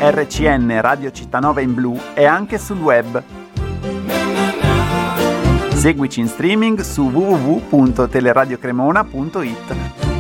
RCN Radio Cittanova in blu è anche sul web. Seguici in streaming su www.teleradiocremona.it.